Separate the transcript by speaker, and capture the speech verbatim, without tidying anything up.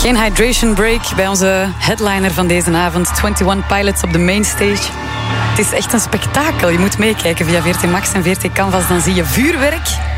Speaker 1: Geen hydration break bij onze headliner van deze avond. eenentwintig Pilots op de mainstage. Het is echt een spektakel. Je moet meekijken via V R T Max en V R T Canvas. Dan zie je vuurwerk